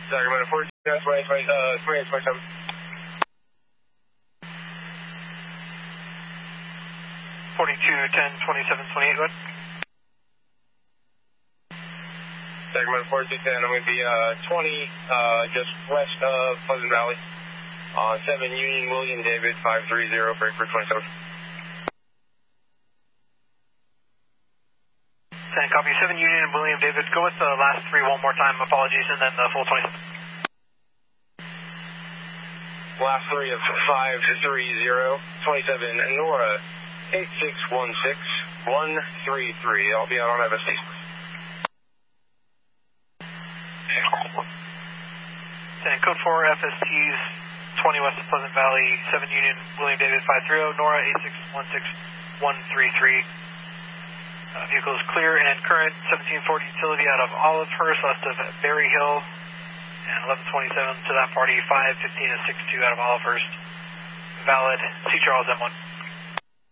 Sacramento 42, that's 2827. 42, 10, 27, 28, what? Sacramento 4210, I'm going to be 20 just west of Pleasant Valley on 7 Union William David 530, break for 27. 10, copy, 7 Union and William David. Go with the last three one more time, apologies, and then the full 27. Last three of 530, 27, Nora 8616-133. I'll be out on FST. 10, code 4 FSTs 20 west of Pleasant Valley, 7 Union, William David 530, Nora 8616-133. Vehicle is clear and current, 1740 utility out of Olivehurst west of Berry Hill, and 1127 to that party, 515 and 62 out of Olivehurst. Valid, C. Charles M1.